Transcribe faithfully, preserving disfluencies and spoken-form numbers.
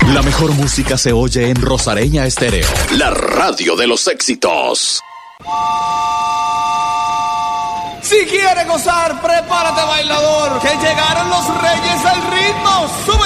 La mejor música se oye en Rosareña Estéreo, la radio de los éxitos. Si quieres gozar, prepárate bailador, que llegaron los reyes al ritmo. ¡Sube!